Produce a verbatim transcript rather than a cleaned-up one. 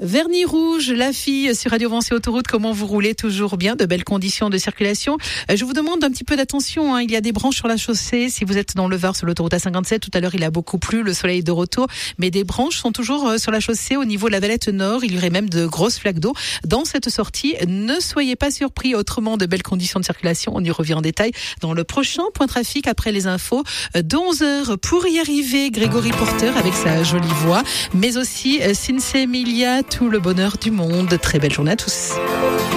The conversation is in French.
Vernis rouge, la fille sur Radio Vancé Autoroute, comment vous roulez? Toujours bien, de belles conditions de circulation. Je vous demande un petit peu d'attention, hein. Il y a des branches sur la chaussée. Si vous êtes dans le Var sur l'autoroute A cinquante-sept, tout à l'heure il a beaucoup plu, le soleil est de retour, mais des branches sont toujours sur la chaussée au niveau de la Valette Nord. Il y aurait même de grosses flaques d'eau dans cette sortie. Ne soyez pas surpris, autrement de belles conditions de circulation. On y revient en détail dans le prochain point trafic après les infos de onze heures. Pour y arriver, Grégory Porter avec sa jolie voix, mais aussi Cinzia Emilia, tout le bonheur du monde. Très belle journée à tous.